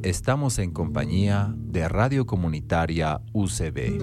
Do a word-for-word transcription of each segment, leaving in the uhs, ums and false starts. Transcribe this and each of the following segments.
Estamos en compañía de Radio Comunitaria U C B.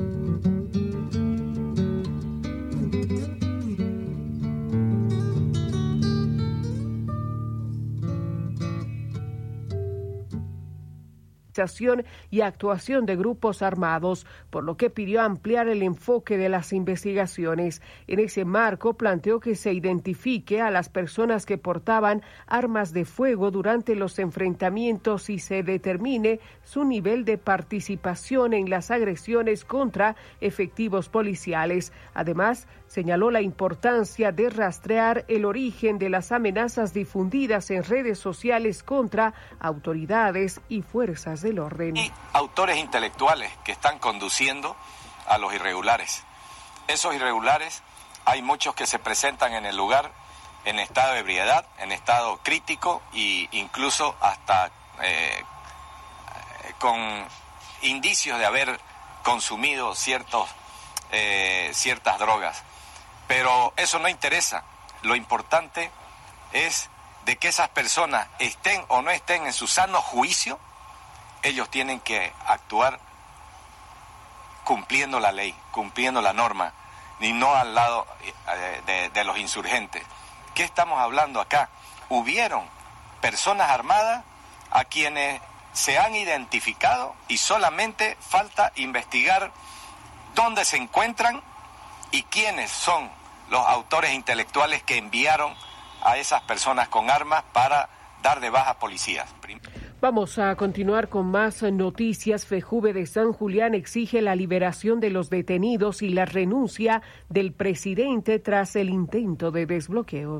Y actuación de grupos armados, por lo que pidió ampliar el enfoque de las investigaciones. En ese marco, planteó que se identifique a las personas que portaban armas de fuego durante los enfrentamientos y se determine su nivel de participación en las agresiones contra efectivos policiales. Además, señaló la importancia de rastrear el origen de las amenazas difundidas en redes sociales contra autoridades y fuerzas del orden. Y autores intelectuales que están conduciendo a los irregulares. Esos irregulares, hay muchos que se presentan en el lugar en estado de ebriedad, en estado crítico e incluso hasta eh, con indicios de haber consumido ciertos, eh, ciertas drogas. Pero eso no interesa. Lo importante es de que esas personas estén o no estén en su sano juicio, ellos tienen que actuar cumpliendo la ley, cumpliendo la norma, y no al lado de, de los insurgentes. ¿Qué estamos hablando acá? Hubieron personas armadas a quienes se han identificado y solamente falta investigar dónde se encuentran y quiénes son los autores intelectuales que enviaron a esas personas con armas para dar de baja policías. Vamos a continuar con más noticias. FEJUVE de San Julián exige la liberación de los detenidos y la renuncia del presidente tras el intento de desbloqueo.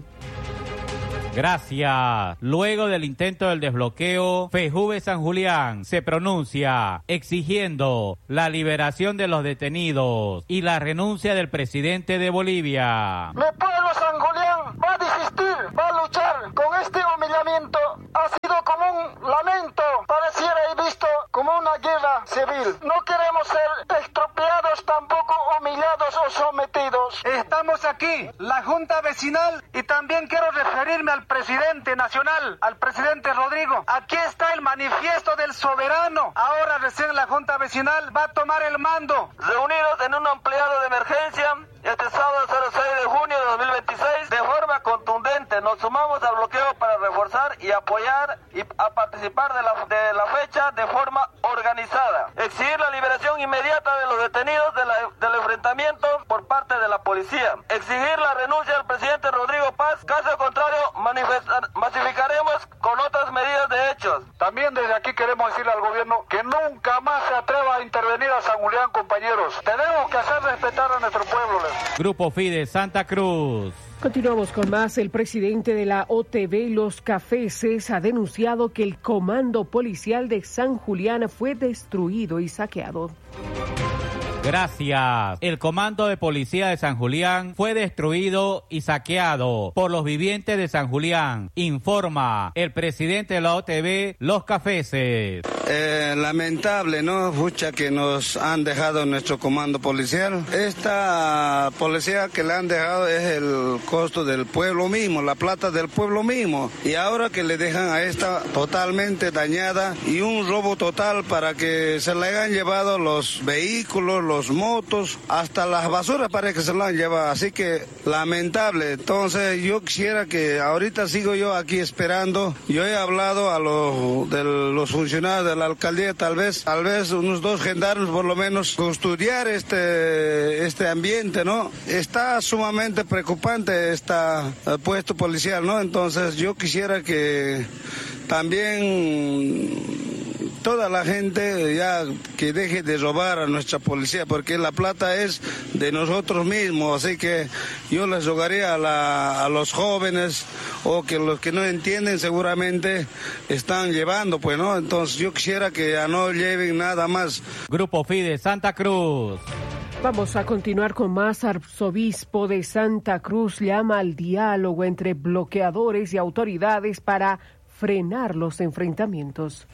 Gracias. Luego del intento del desbloqueo, FEJUVE San Julián se pronuncia exigiendo la liberación de los detenidos y la renuncia del presidente de Bolivia. Mi pueblo San Julián va a desistir, va a luchar con este humillamiento. Ha sido como un lamento, pareciera y visto como una guerra civil. No queremos ser expropiados, tampoco humillados o sometidos. Estamos aquí, la Junta Vecinal, y también quiero referirme al presidente nacional, al presidente Rodrigo. Aquí está el manifiesto del soberano. Ahora recién la Junta Vecinal va a tomar el mando. Reunidos en un ampliado de emergencia, este sábado cero seis de junio de dos mil veintiséis, de forma contundente nos sumamos al bloqueo para reforzar y apoyar y a participar de la, de la fecha de forma organizada. Exigir la liberación inmediata de los detenidos de la, del enfrentamiento por parte de la policía. Exigir la renuncia del presidente Rodrigo Paz. Caso contrario, masificaremos con otras medidas de hechos. También desde aquí queremos decirle al gobierno que nunca más se atreva a intervenir a San Julián, compañeros. Tenemos que hacer respetar a nuestro pueblo. Grupo FIDE Santa Cruz. Continuamos con más. El presidente de la O T B Los Cafeses ha denunciado que el comando policial de San Julián fue destruido y saqueado. Gracias. El comando de policía de San Julián fue destruido y saqueado por los vivientes de San Julián, informa el presidente de la O T B Los Cafeses. Eh, lamentable, ¿no? Fucha que nos han dejado nuestro comando policial. Esta policía que le han dejado es el costo del pueblo mismo, la plata del pueblo mismo. Y ahora que le dejan a esta totalmente dañada y un robo total para que se le hayan llevado los vehículos, los motos, hasta las basuras parece que se la han llevado. Así que lamentable. Entonces yo quisiera que ahorita sigo yo aquí esperando. Yo he hablado a los, de los funcionarios de la alcaldía, tal vez, tal vez unos dos gendarmes por lo menos custodiar este, este ambiente, ¿no? Está sumamente preocupante este puesto policial, ¿no? Entonces yo quisiera que también toda la gente ya que deje de robar a nuestra policía, porque la plata es de nosotros mismos, así que yo les rogaría a, la, a los jóvenes o que los que no entienden seguramente están llevando, pues, ¿no? Entonces yo quisiera que ya no lleven nada más. Grupo FIDE Santa Cruz. Vamos a continuar con más. Arzobispo de Santa Cruz llama al diálogo entre bloqueadores y autoridades para frenar los enfrentamientos.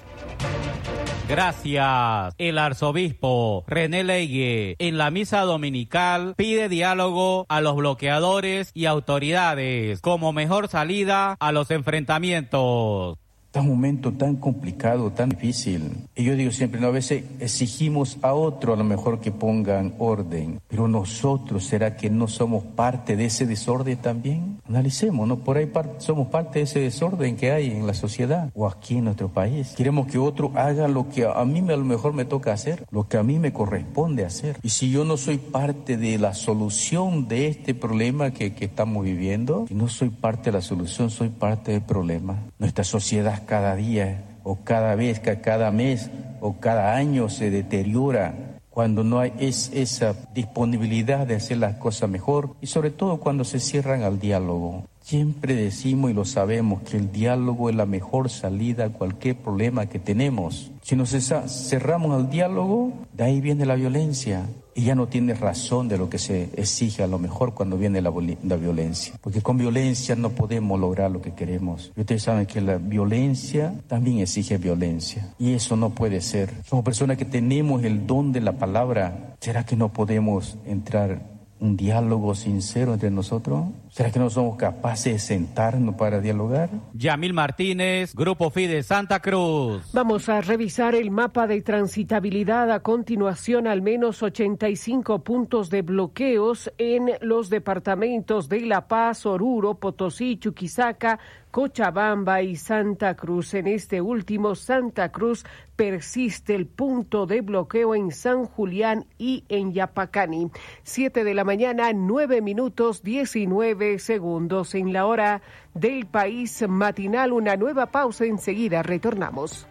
Gracias. El arzobispo René Leigue en la misa dominical pide diálogo a los bloqueadores y autoridades como mejor salida a los enfrentamientos. Está un momento tan complicado, tan difícil. Y yo digo siempre, ¿no? A veces exigimos a otro a lo mejor que pongan orden, pero nosotros, ¿será que no somos parte de ese desorden también? Analicemos, ¿no? Por ahí par- somos parte de ese desorden que hay en la sociedad o aquí en nuestro país. Queremos que otro haga lo que a mí a lo mejor me toca hacer, lo que a mí me corresponde hacer. Y si yo no soy parte de la solución de este problema que, que estamos viviendo, si no soy parte de la solución, soy parte del problema. Nuestra sociedad cada día o cada vez, cada mes o cada año se deteriora cuando no hay es, esa disponibilidad de hacer las cosas mejor y sobre todo cuando se cierran al diálogo. Siempre decimos y lo sabemos que el diálogo es la mejor salida a cualquier problema que tenemos. Si nos cerramos al diálogo, de ahí viene la violencia. Y ya no tiene razón de lo que se exige a lo mejor cuando viene la, la violencia. Porque con violencia no podemos lograr lo que queremos. Y ustedes saben que la violencia también exige violencia. Y eso no puede ser. Somos personas que tenemos el don de la palabra. ¿Será que no podemos entrar un diálogo sincero entre nosotros? ¿Será que no somos capaces de sentarnos para dialogar? Yamil Martínez, Grupo Fide Santa Cruz. Vamos a revisar el mapa de transitabilidad. A continuación, al menos ochenta y cinco puntos de bloqueos en los departamentos de La Paz, Oruro, Potosí, Chuquisaca, Cochabamba y Santa Cruz. En este último, Santa Cruz, persiste el punto de bloqueo en San Julián y en Yapacani. Siete de la mañana, nueve minutos, diecinueve segundos en la hora del país matinal. Una nueva pausa, enseguida retornamos.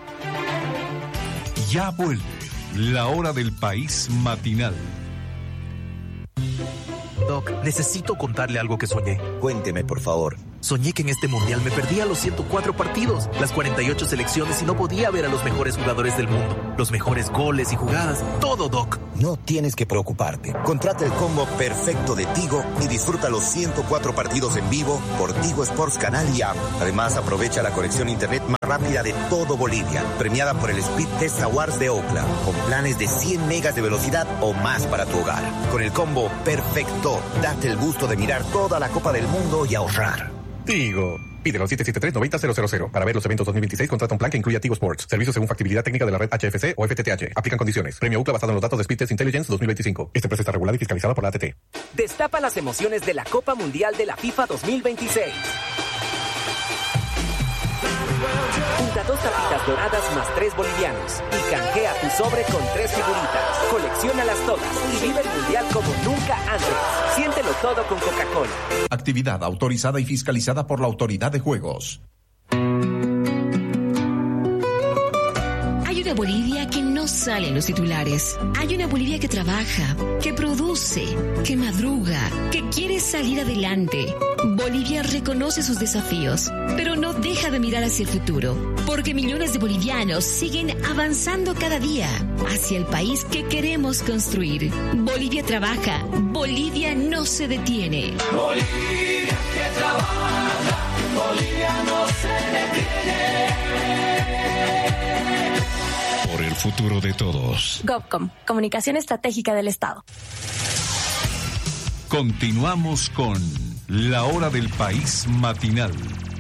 Ya vuelve la hora del país matinal. Doc, necesito contarle algo que soñé. Cuénteme, por favor. Soñé que en este mundial me perdía los ciento cuatro partidos, las cuarenta y ocho selecciones y no podía ver a los mejores jugadores del mundo, los mejores goles y jugadas, todo, Doc. No tienes que preocuparte. Contrata el combo perfecto de Tigo y disfruta los ciento cuatro partidos en vivo por Tigo Sports Canal y App. Además, aprovecha la conexión a internet más rápida de todo Bolivia, premiada por el Speed Test Awards de Ookla, con planes de cien megas de velocidad o más para tu hogar. Con el combo perfecto, date el gusto de mirar toda la Copa del Mundo y ahorrar. Tigo. Pídelo al siete siete tres, nueve cero cero cero. Para ver los eventos dos mil veintiséis, contrata un plan que incluya Tigo Sports. Servicios según factibilidad técnica de la red H F C o F T T H. Aplican condiciones. Premio U C L A basado en los datos de Speed Test Intelligence dos mil veinticinco. Esta empresa está regulada y fiscalizada por la A T T. Destapa las emociones de la Copa Mundial de la FIFA dos mil veintiséis. Junta dos tapitas doradas más tres bolivianos y canjea tu sobre con tres figuritas. Colecciónalas todas y vive el Mundial como nunca antes. Siéntelo todo con Coca-Cola. Actividad autorizada y fiscalizada por la Autoridad de Juegos. Hay una Bolivia que no sale en los titulares. Hay una Bolivia que trabaja, que produce, que madruga, que quiere salir adelante. Bolivia reconoce sus desafíos, pero no deja de mirar hacia el futuro, porque millones de bolivianos siguen avanzando cada día hacia el país que queremos construir. Bolivia trabaja, Bolivia no se detiene. Bolivia que trabaja, Bolivia no se detiene. Por el futuro de todos. GovCom, Comunicación Estratégica del Estado. Continuamos con la hora del país matinal.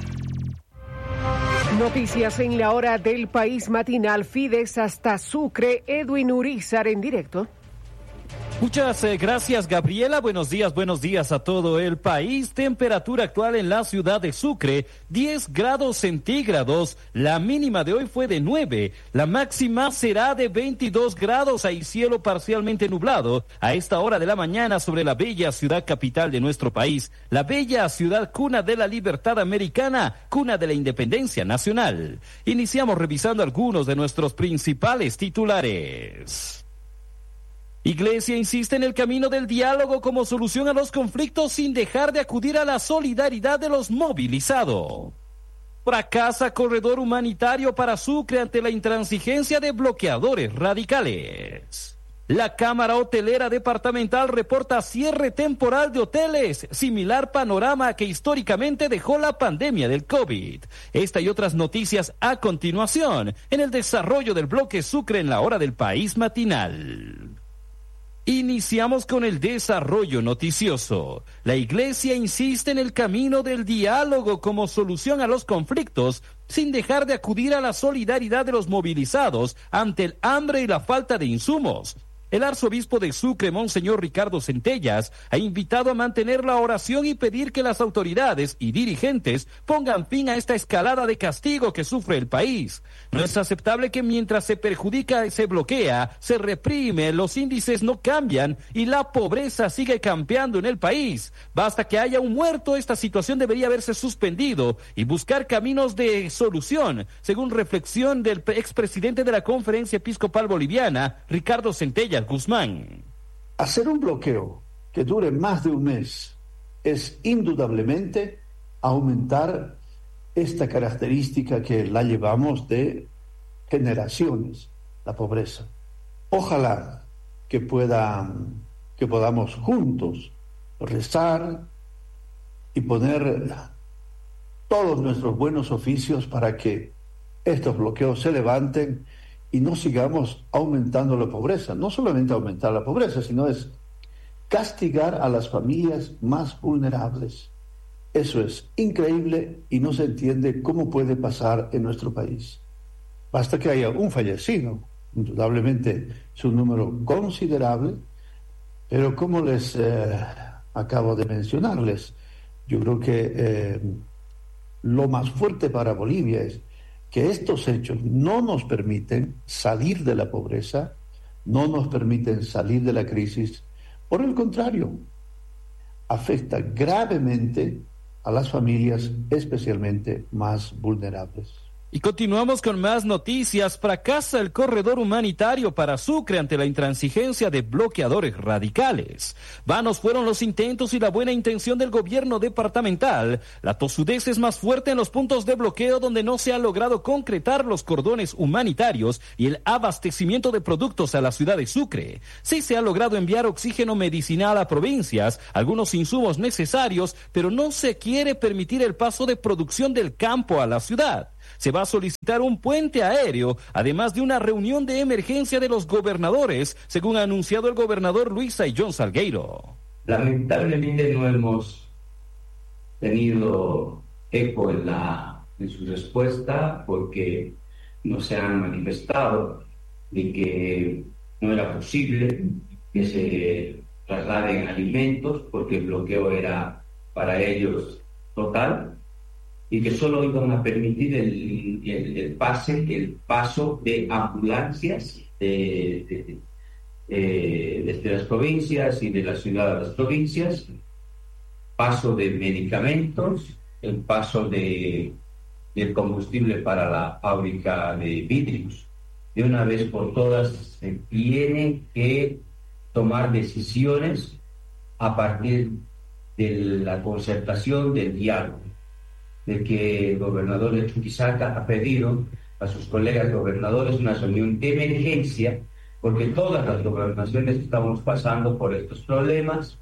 Noticias en la hora del país matinal. Fides hasta Sucre. Edwin Urizar en directo. Muchas eh, gracias, Gabriela. Buenos días, buenos días a todo el país. Temperatura actual en la ciudad de Sucre, diez grados centígrados. La mínima de hoy fue de nueve. La máxima será de veintidós grados. Hay cielo parcialmente nublado a esta hora de la mañana sobre la bella ciudad capital de nuestro país. La bella ciudad cuna de la libertad americana, cuna de la independencia nacional. Iniciamos revisando algunos de nuestros principales titulares. Iglesia insiste en el camino del diálogo como solución a los conflictos sin dejar de acudir a la solidaridad de los movilizados. Fracasa corredor humanitario para Sucre ante la intransigencia de bloqueadores radicales. La Cámara Hotelera Departamental reporta cierre temporal de hoteles, similar panorama que históricamente dejó la pandemia del COVID. Esta y otras noticias a continuación en el desarrollo del bloque Sucre en la hora del país matinal. Iniciamos con el desarrollo noticioso. La Iglesia insiste en el camino del diálogo como solución a los conflictos, sin dejar de acudir a la solidaridad de los movilizados ante el hambre y la falta de insumos. El arzobispo de Sucre, Monseñor Ricardo Centellas, ha invitado a mantener la oración y pedir que las autoridades y dirigentes pongan fin a esta escalada de castigo que sufre el país. No es aceptable que mientras se perjudica, se bloquea, se reprime, los índices no cambian y la pobreza sigue campeando en el país. Basta que haya un muerto, esta situación debería haberse suspendido y buscar caminos de solución, según reflexión del expresidente de la Conferencia Episcopal Boliviana, Ricardo Centellas Guzmán. Hacer un bloqueo que dure más de un mes es indudablemente aumentar esta característica que la llevamos de generaciones, la pobreza. Ojalá que puedan, que podamos juntos rezar y poner todos nuestros buenos oficios para que estos bloqueos se levanten y no sigamos aumentando la pobreza. No solamente aumentar la pobreza, sino es castigar a las familias más vulnerables. Eso es increíble y no se entiende cómo puede pasar en nuestro país. Basta que haya un fallecido, indudablemente es un número considerable, pero como les eh, acabo de mencionarles, yo creo que eh, lo más fuerte para Bolivia es que estos hechos no nos permiten salir de la pobreza, no nos permiten salir de la crisis. Por el contrario, afecta gravemente a las familias, especialmente más vulnerables. Y continuamos con más noticias. Fracasa el corredor humanitario para Sucre ante la intransigencia de bloqueadores radicales. Vanos fueron los intentos y la buena intención del gobierno departamental. La tosudez es más fuerte en los puntos de bloqueo donde no se ha logrado concretar los cordones humanitarios y el abastecimiento de productos a la ciudad de Sucre. Sí se ha logrado enviar oxígeno medicinal a provincias, algunos insumos necesarios, pero no se quiere permitir el paso de producción del campo a la ciudad. Se va a solicitar un puente aéreo, además de una reunión de emergencia de los gobernadores, según ha anunciado el gobernador Luis Ayllón Salgueiro. Lamentablemente no hemos tenido eco en, la, en su respuesta porque no se han manifestado de que no era posible que se trasladen alimentos porque el bloqueo era para ellos total, y que solo iban a permitir el, el, el pase, el paso de ambulancias de, de, de, desde las provincias y de la ciudad a las provincias, paso de medicamentos, el paso de, del combustible para la fábrica de vidrios. De una vez por todas se tienen que tomar decisiones a partir de la concertación, del diálogo, de que el gobernador de Chuquisaca ha pedido a sus colegas gobernadores una reunión de emergencia, porque todas las gobernaciones estamos pasando por estos problemas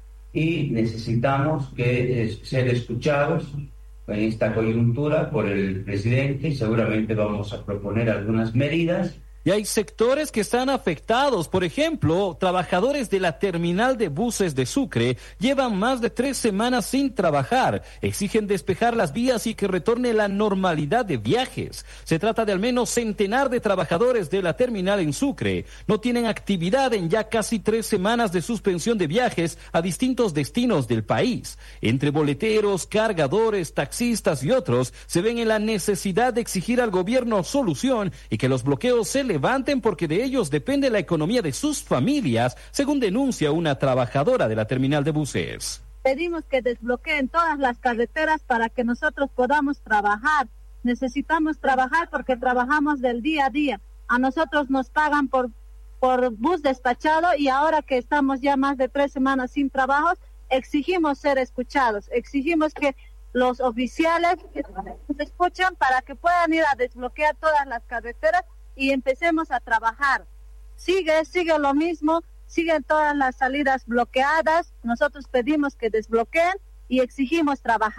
y necesitamos que, eh, ser escuchados en esta coyuntura por el presidente, y seguramente vamos a proponer algunas medidas. Y hay sectores que están afectados. Por ejemplo, trabajadores de la terminal de buses de Sucre llevan más de tres semanas sin trabajar. Exigen despejar las vías y que retorne la normalidad de viajes. Se trata de al menos centenar de trabajadores de la terminal en Sucre. No tienen actividad en ya casi tres semanas de suspensión de viajes a distintos destinos del país. Entre boleteros, cargadores, taxistas y otros, se ven en la necesidad de exigir al gobierno solución y que los bloqueos se levanten porque de ellos depende la economía de sus familias, según denuncia una trabajadora de la terminal de buses. Pedimos que desbloqueen todas las carreteras para que nosotros podamos trabajar. Necesitamos trabajar porque trabajamos del día a día. A nosotros nos pagan por, por bus despachado y ahora que estamos ya más de tres semanas sin trabajos, exigimos ser escuchados, exigimos que los oficiales nos escuchen para que puedan ir a desbloquear todas las carreteras y empecemos a trabajar. Sigue, sigue lo mismo, siguen todas las salidas bloqueadas. Nosotros pedimos que desbloqueen y exigimos trabajar.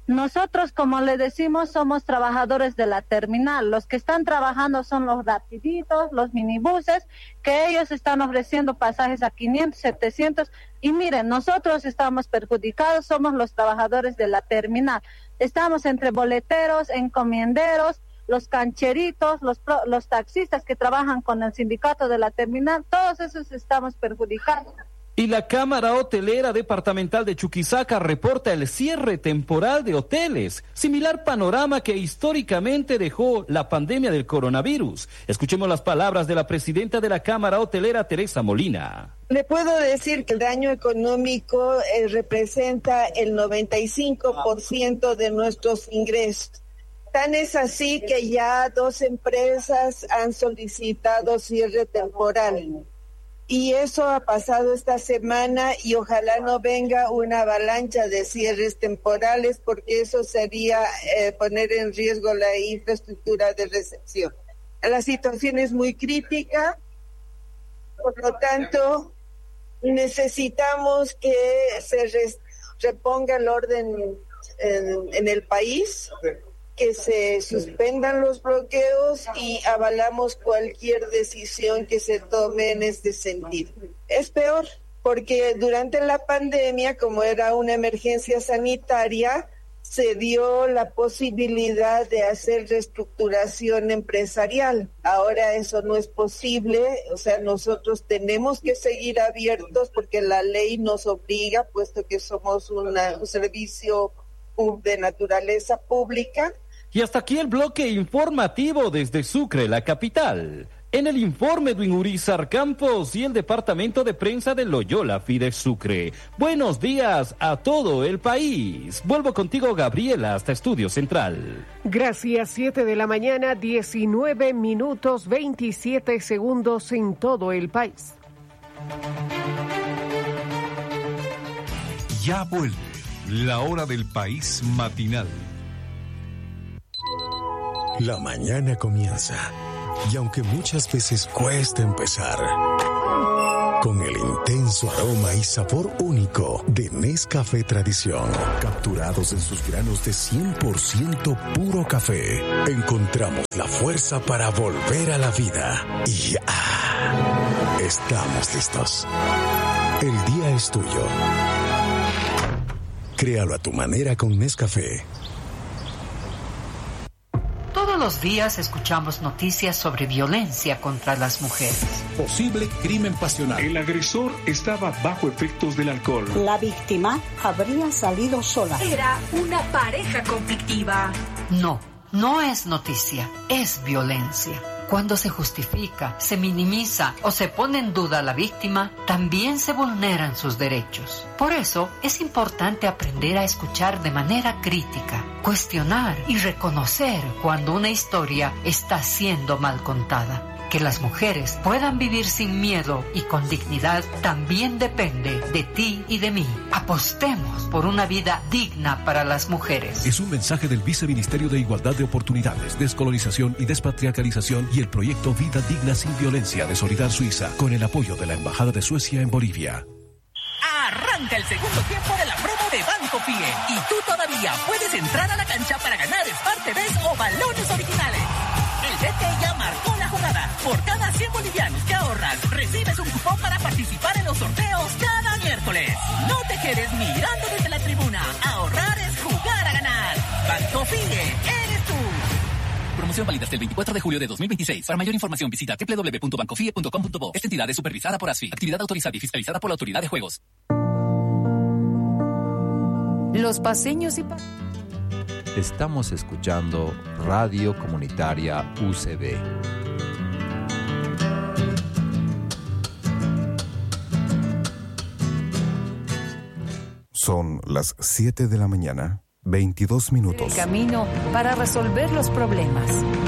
Nosotros, como le decimos, somos trabajadores de la terminal. Los que están trabajando son los rapiditos, los minibuses, que ellos están ofreciendo pasajes a quinientos, setecientos. Y miren, nosotros estamos perjudicados, somos los trabajadores de la terminal. Estamos entre boleteros, encomienderos, los cancheritos, los, los taxistas que trabajan con el sindicato de la terminal, todos esos estamos perjudicados. Y la Cámara Hotelera Departamental de Chuquisaca reporta el cierre temporal de hoteles, similar panorama que históricamente dejó la pandemia del coronavirus. Escuchemos las palabras de la presidenta de la Cámara Hotelera, Teresa Molina. Le puedo decir que el daño económico eh, representa el noventa y cinco por ciento de nuestros ingresos. Tan es así que ya dos empresas han solicitado cierre temporal. Y eso ha pasado esta semana y ojalá no venga una avalancha de cierres temporales porque eso sería eh, poner en riesgo la infraestructura de recepción. La situación es muy crítica, por lo tanto necesitamos que se res- reponga el orden en, en el país, que se suspendan los bloqueos y avalamos cualquier decisión que se tome en este sentido. Es peor porque durante la pandemia, como era una emergencia sanitaria, se dio la posibilidad de hacer reestructuración empresarial. Ahora eso no es posible, o sea, nosotros tenemos que seguir abiertos porque la ley nos obliga, puesto que somos una, un servicio de naturaleza pública. Y hasta aquí el bloque informativo desde Sucre, la capital. En el informe, Edwin Urizar Campos y el departamento de prensa de Loyola Fides Sucre. Buenos días a todo el país. Vuelvo contigo, Gabriela, hasta Estudio Central. Gracias, siete de la mañana, diecinueve minutos, veintisiete segundos en todo el país. Ya vuelve la hora del país matinal. La mañana comienza, y aunque muchas veces cuesta empezar, con el intenso aroma y sabor único de Nescafé Tradición, capturados en sus granos de cien por ciento puro café, encontramos la fuerza para volver a la vida. Y ah, estamos listos. El día es tuyo. Créalo a tu manera con Nescafé. Todos los días escuchamos noticias sobre violencia contra las mujeres. Posible crimen pasional. El agresor estaba bajo efectos del alcohol. La víctima habría salido sola. Era una pareja conflictiva. No, no es noticia, es violencia. Cuando se justifica, se minimiza o se pone en duda a la víctima, también se vulneran sus derechos. Por eso, es importante aprender a escuchar de manera crítica, cuestionar y reconocer cuando una historia está siendo mal contada. Que las mujeres puedan vivir sin miedo y con dignidad también depende de ti y de mí. Apostemos por una vida digna para las mujeres. Es un mensaje del Viceministerio de Igualdad de Oportunidades, Descolonización y Despatriarcalización y el proyecto Vida Digna Sin Violencia de Solidar Suiza, con el apoyo de la Embajada de Suecia en Bolivia. Arranca el segundo tiempo de la promo de Banco Fie y tú todavía puedes entrar a la cancha para ganar Smart T Vs o balones originales. El D T ya marcó la jugada. Por cada cien bolivianos que ahorras, recibes un cupón para participar en los sorteos cada miércoles. No te quedes mirando desde la tribuna. Ahorrar es jugar a ganar. Banco Fie, eres tú. Promoción válida hasta el veinticuatro de julio de dos mil veintiséis. Para mayor información visita doble u doble u doble u punto banco fie punto com punto bo. Esta entidad es supervisada por ASFI. Actividad autorizada y fiscalizada por la Autoridad de Juegos. Los paseños y... Pa- Estamos escuchando Radio Comunitaria U C B. Son las siete de la mañana, veintidós minutos. El camino para resolver los problemas.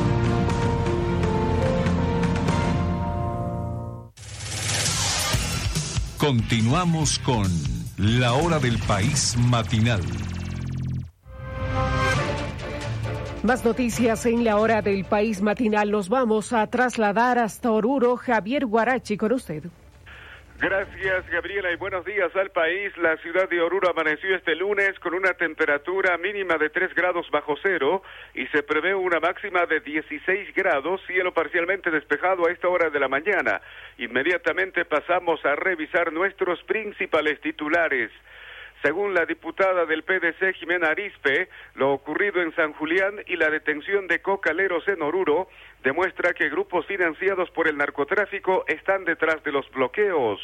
Continuamos con la hora del país matinal. Más noticias en la hora del país matinal. Los vamos a trasladar hasta Oruro. Javier Guarachi, con usted. Gracias, Gabriela, y buenos días al país. La ciudad de Oruro amaneció este lunes con una temperatura mínima de tres grados bajo cero y se prevé una máxima de dieciséis grados, cielo parcialmente despejado a esta hora de la mañana. Inmediatamente pasamos a revisar nuestros principales titulares. Según la diputada del P D C, Jimena Arizpe, lo ocurrido en San Julián y la detención de cocaleros en Oruro demuestra que grupos financiados por el narcotráfico están detrás de los bloqueos.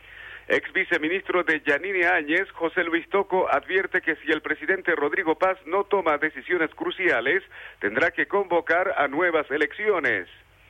Ex viceministro de Yanine Áñez, José Luis Toco, advierte que si el presidente Rodrigo Paz no toma decisiones cruciales, tendrá que convocar a nuevas elecciones.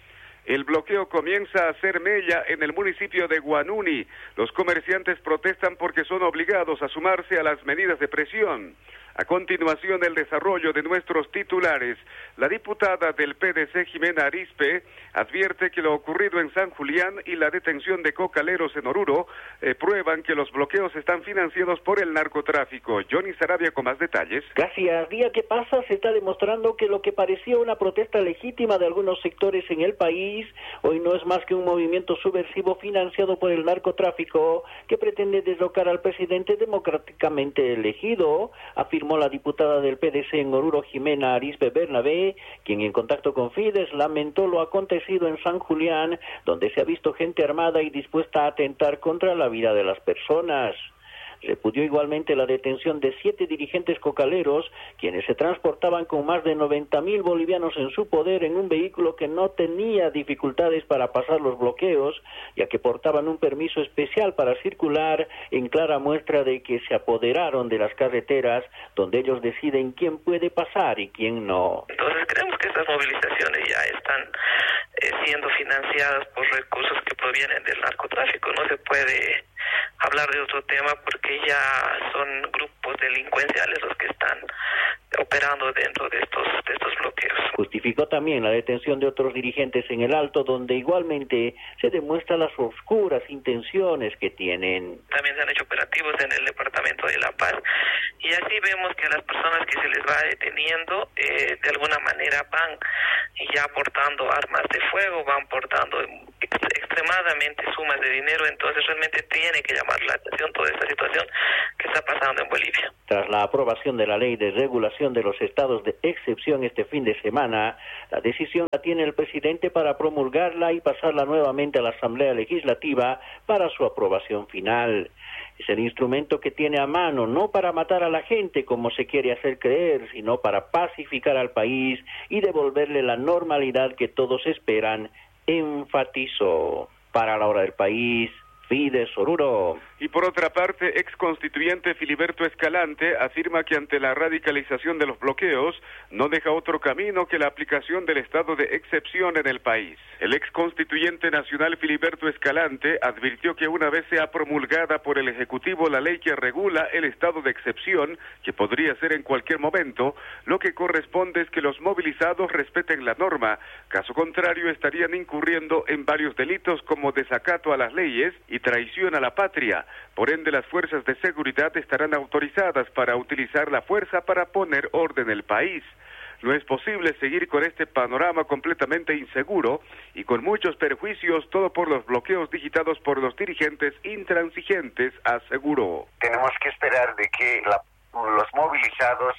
El bloqueo comienza a hacer mella en el municipio de Guanuni. Los comerciantes protestan porque son obligados a sumarse a las medidas de presión. A continuación, el desarrollo de nuestros titulares. La diputada del P D C, Jimena Arizpe, advierte que lo ocurrido en San Julián y la detención de cocaleros en Oruro eh, prueban que los bloqueos están financiados por el narcotráfico. Johnny Sarabia con más detalles. Gracias. Día que pasa se está demostrando que lo que parecía una protesta legítima de algunos sectores en el país, hoy no es más que un movimiento subversivo financiado por el narcotráfico que pretende derrocar al presidente democráticamente elegido, afirmó la diputada del P D C en Oruro, Jimena Arizpe Bernabé, quien en contacto con Fides lamentó lo acontecido en San Julián, donde se ha visto gente armada y dispuesta a atentar contra la vida de las personas. Repudió igualmente la detención de siete dirigentes cocaleros, quienes se transportaban con más de noventa mil bolivianos en su poder en un vehículo que no tenía dificultades para pasar los bloqueos, ya que portaban un permiso especial para circular, en clara muestra de que se apoderaron de las carreteras, donde ellos deciden quién puede pasar y quién no. Entonces creemos que estas movilizaciones ya están eh, siendo financiadas por recursos que provienen del narcotráfico. No se puede hablar de otro tema porque ya son grupos delincuenciales los que están operando dentro de estos de estos bloqueos. Justificó también la detención de otros dirigentes en el Alto, donde igualmente se demuestran las oscuras intenciones que tienen. También se han hecho operativos en el departamento de La Paz y así vemos que a las personas que se les va deteniendo eh, de alguna manera van ya portando armas de fuego, van portando extremadamente sumas de dinero, entonces realmente tiene que llamar la atención toda esta situación que está pasando en Bolivia. Tras la aprobación de la ley de regulación de los estados de excepción este fin de semana, la decisión la tiene el presidente para promulgarla y pasarla nuevamente a la Asamblea Legislativa para su aprobación final. Es el instrumento que tiene a mano, no para matar a la gente como se quiere hacer creer, sino para pacificar al país y devolverle la normalidad que todos esperan, enfatizó. Para la hora del país, Fides Oruro. Y por otra parte, ex constituyente Filiberto Escalante afirma que ante la radicalización de los bloqueos no deja otro camino que la aplicación del estado de excepción en el país. El ex constituyente nacional Filiberto Escalante advirtió que una vez sea promulgada por el Ejecutivo la ley que regula el estado de excepción, que podría ser en cualquier momento, lo que corresponde es que los movilizados respeten la norma. Caso contrario, estarían incurriendo en varios delitos como desacato a las leyes y traición a la patria. Por ende, las fuerzas de seguridad estarán autorizadas para utilizar la fuerza para poner orden en el país. No es posible seguir con este panorama completamente inseguro y con muchos perjuicios, todo por los bloqueos digitados por los dirigentes intransigentes, aseguró. Tenemos que esperar de que la, los movilizados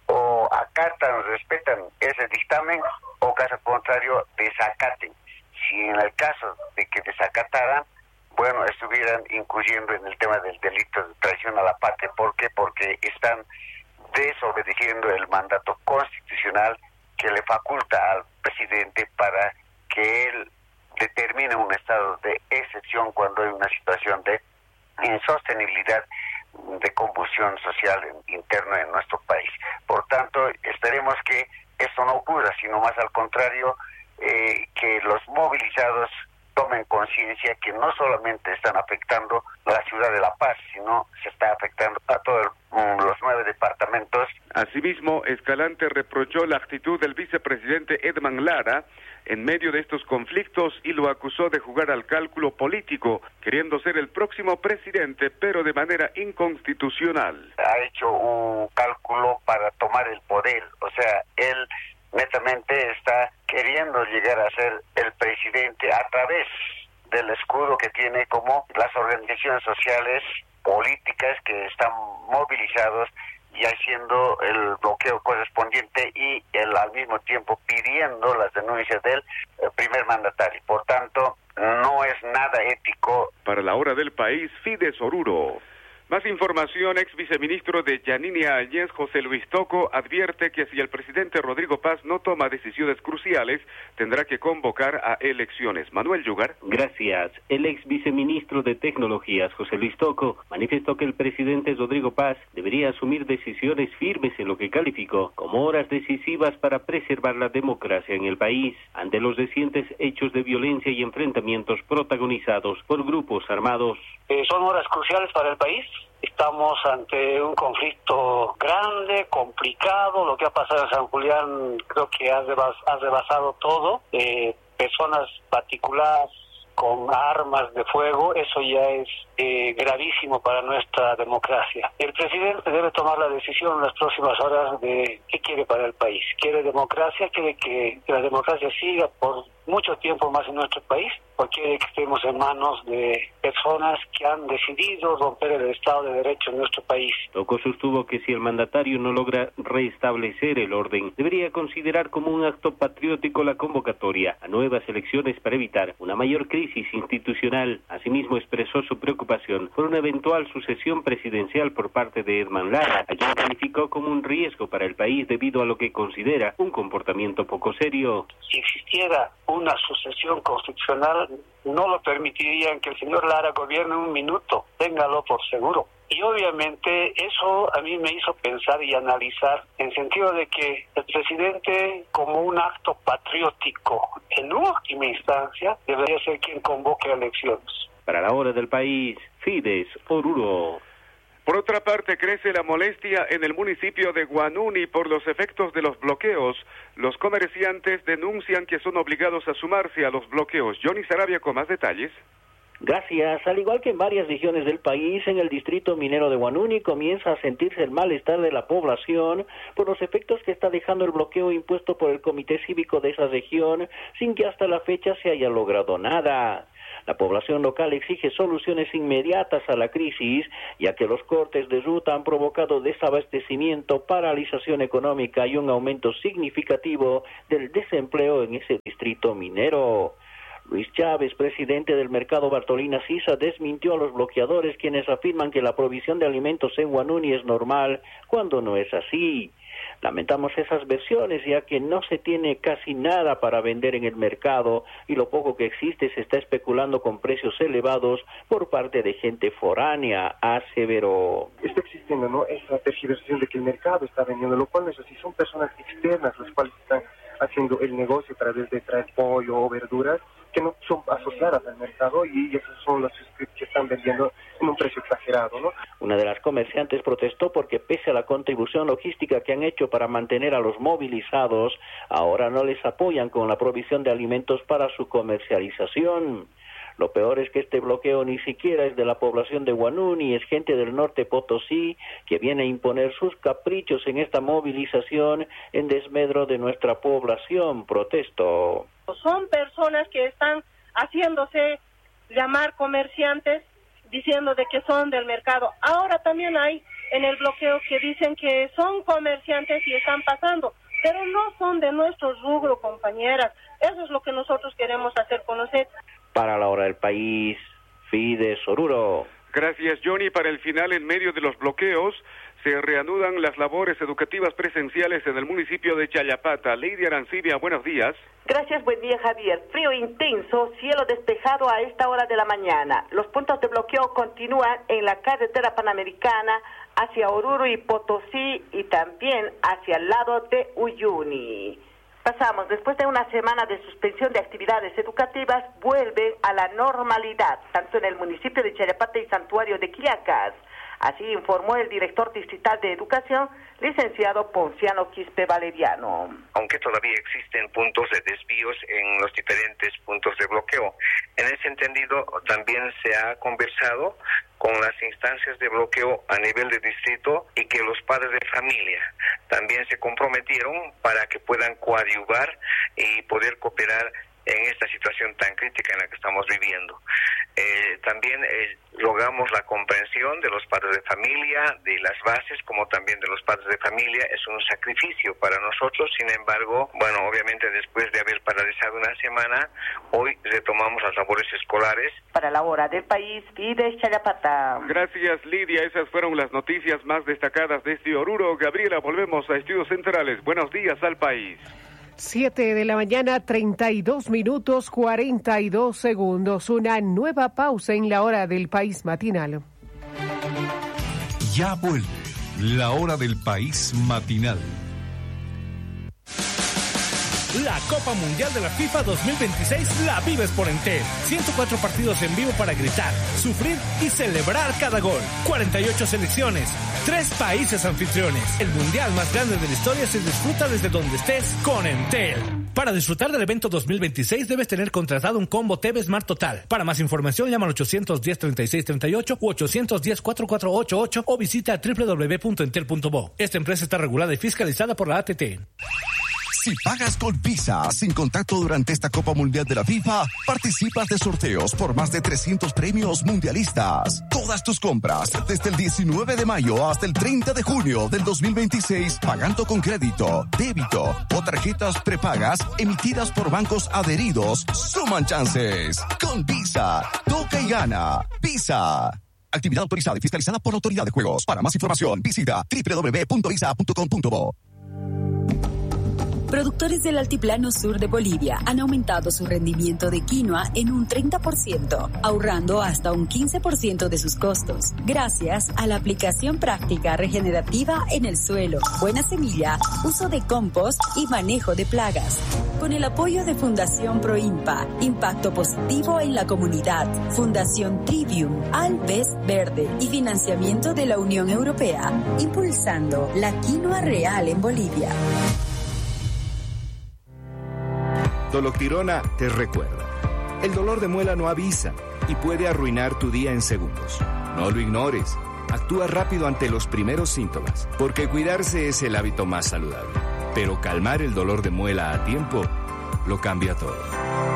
o acatan, respetan ese dictamen o caso contrario desacaten. Si en el caso de que desacataran, bueno, estuvieran incurriendo en el tema del delito de traición a la patria. ¿Por qué? Porque están desobedeciendo el mandato constitucional que le faculta al presidente para que él determine un estado de excepción cuando hay una situación de insostenibilidad, de convulsión social interna en nuestro país. Por tanto, esperemos que esto no ocurra, sino más al contrario, eh, que los movilizados tomen conciencia que no solamente están afectando a la ciudad de La Paz, sino se está afectando a todos um, los nueve departamentos. Asimismo, Escalante reprochó la actitud del vicepresidente Edman Lara en medio de estos conflictos y lo acusó de jugar al cálculo político, queriendo ser el próximo presidente, pero de manera inconstitucional. Ha hecho un cálculo para tomar el poder, o sea, él netamente está queriendo llegar a ser el presidente a través del escudo que tiene como las organizaciones sociales políticas que están movilizados y haciendo el bloqueo correspondiente y el, al mismo tiempo pidiendo las denuncias del eh, primer mandatario. Por tanto, no es nada ético. Para la hora del país, Fides Oruro. Más información, ex viceministro de Yanina Áñez, José Luis Toco, advierte que si el presidente Rodrigo Paz no toma decisiones cruciales, tendrá que convocar a elecciones. Manuel Yugar. Gracias. El ex viceministro de Tecnologías, José Luis Toco, manifestó que el presidente Rodrigo Paz debería asumir decisiones firmes en lo que calificó como horas decisivas para preservar la democracia en el país, ante los recientes hechos de violencia y enfrentamientos protagonizados por grupos armados. Eh, son horas cruciales para el país. Estamos ante un conflicto grande, complicado. Lo que ha pasado en San Julián creo que ha, rebas, ha rebasado todo. Eh, personas particulares con armas de fuego, eso ya es eh, gravísimo para nuestra democracia. El presidente debe tomar la decisión en las próximas horas de qué quiere para el país. ¿Quiere democracia? ¿Quiere que, que la democracia siga por mucho tiempo más en nuestro país? ¿O quiere que estemos en manos de personas que han decidido romper el Estado de Derecho en nuestro país? Toco sostuvo que si el mandatario no logra restablecer el orden, debería considerar como un acto patriótico la convocatoria a nuevas elecciones para evitar una mayor crisis institucional. Asimismo, expresó su preocupación por una eventual sucesión presidencial por parte de Edman Lara, a quien calificó como un riesgo para el país debido a lo que considera un comportamiento poco serio. Si existiera una sucesión constitucional, no lo permitirían que el señor Lara gobierne un minuto, téngalo por seguro. Y obviamente eso a mí me hizo pensar y analizar en sentido de que el presidente, como un acto patriótico, en última instancia, debería ser quien convoque elecciones. Para la hora del país, Fides Oruro. Por otra parte, crece la molestia en el municipio de Guanuni por los efectos de los bloqueos. Los comerciantes denuncian que son obligados a sumarse a los bloqueos. Johnny Sarabia con más detalles. Gracias. Al igual que en varias regiones del país, en el distrito minero de Guanuni comienza a sentirse el malestar de la población por los efectos que está dejando el bloqueo impuesto por el comité cívico de esa región, sin que hasta la fecha se haya logrado nada. La población local exige soluciones inmediatas a la crisis, ya que los cortes de ruta han provocado desabastecimiento, paralización económica y un aumento significativo del desempleo en ese distrito minero. Luis Chávez, presidente del mercado Bartolina Sisa, desmintió a los bloqueadores, quienes afirman que la provisión de alimentos en Guanuni es normal, cuando no es así. Lamentamos esas versiones, ya que no se tiene casi nada para vender en el mercado y lo poco que existe se está especulando con precios elevados por parte de gente foránea, aseveró. Está existiendo, ¿no?, esa tergiversación de que el mercado está vendiendo, lo cual no es así. Son personas externas las cuales están haciendo el negocio a través de traer pollo o verduras que no son asociadas al mercado, y esos son los que están vendiendo en un precio exagerado, ¿no? Una de las comerciantes protestó porque pese a la contribución logística que han hecho para mantener a los movilizados, ahora no les apoyan con la provisión de alimentos para su comercialización. Lo peor es que este bloqueo ni siquiera es de la población de Guanuni, es gente del norte Potosí que viene a imponer sus caprichos en esta movilización en desmedro de nuestra población, protestó. Son personas que están haciéndose llamar comerciantes, diciendo de que son del mercado. Ahora también hay en el bloqueo que dicen que son comerciantes y están pasando, pero no son de nuestro rubro, compañeras. Eso es lo que nosotros queremos hacer conocer. Para la hora del país, Fides Oruro. Gracias, Johnny. Para el final, en medio de los bloqueos, se reanudan las labores educativas presenciales en el municipio de Chayapata. Lady Arancibia, buenos días. Gracias, buen día, Javier. Frío intenso, cielo despejado a esta hora de la mañana. Los puntos de bloqueo continúan en la carretera panamericana hacia Oruro y Potosí y también hacia el lado de Uyuni. Pasamos, después de una semana de suspensión de actividades educativas, vuelven a la normalidad, tanto en el municipio de Chayapata y Santuario de Quillacas. Así informó el director distrital de Educación, licenciado Ponciano Quispe Valeriano. Aunque todavía existen puntos de desvíos en los diferentes puntos de bloqueo. En ese entendido, también se ha conversado con las instancias de bloqueo a nivel de distrito y que los padres de familia también se comprometieron para que puedan coadyuvar y poder cooperar en esta situación tan crítica en la que estamos viviendo. Eh, también eh, rogamos la comprensión de los padres de familia, de las bases, como también de los padres de familia. Es un sacrificio para nosotros, sin embargo, bueno, obviamente después de haber paralizado una semana, hoy retomamos las labores escolares. Para la hora del país, Fides Chayapata. Gracias, Lidia. Esas fueron las noticias más destacadas desde Oruro. Gabriela, volvemos a Estudios Centrales. Buenos días al país. Siete de la mañana, treinta y dos minutos, cuarenta y dos segundos. Una nueva pausa en la hora del país matinal. Ya vuelve la hora del país matinal. La Copa Mundial de la FIFA dos mil veintiséis la vives por Entel. ciento cuatro partidos en vivo para gritar, sufrir y celebrar cada gol. cuarenta y ocho selecciones, tres países anfitriones. El mundial más grande de la historia se disfruta desde donde estés con Entel. Para disfrutar del evento dos mil veintiséis debes tener contratado un combo T V Smart Total. Para más información llama al ochocientos diez, treinta y seis treinta y ocho u ochocientos diez, cuarenta y cuatro ochenta y ocho o visita doble u doble u doble u punto entel punto bo. Esta empresa está regulada y fiscalizada por la A T T. Si pagas con Visa sin contacto durante esta Copa Mundial de la FIFA, participas de sorteos por más de trescientos premios mundialistas. Todas tus compras desde el diecinueve de mayo hasta el treinta de junio del dos mil veintiséis, pagando con crédito, débito o tarjetas prepagas emitidas por bancos adheridos, suman chances. Con Visa, toca y gana. Visa. Actividad autorizada y fiscalizada por la Autoridad de Juegos. Para más información, visita doble u doble u doble u punto visa punto com punto bo. Productores del Altiplano Sur de Bolivia han aumentado su rendimiento de quinoa en un treinta por ciento, ahorrando hasta un quince por ciento de sus costos, gracias a la aplicación práctica regenerativa en el suelo, buena semilla, uso de compost y manejo de plagas. Con el apoyo de Fundación Proimpa, Impacto Positivo en la Comunidad, Fundación Trivium, Alpes Verde y financiamiento de la Unión Europea, impulsando la quinoa real en Bolivia. Doloctirona te recuerda. El dolor de muela no avisa y puede arruinar tu día en segundos. No lo ignores. Actúa rápido ante los primeros síntomas, porque cuidarse es el hábito más saludable. Pero calmar el dolor de muela a tiempo lo cambia todo.